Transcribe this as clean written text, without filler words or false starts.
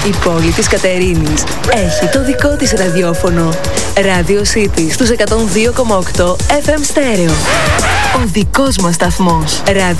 Η πόλη της Κατερίνης έχει το δικό της ραδιόφωνο. Radio City στους 102,8 FM στέρεο. Ο δικός μας σταθμός.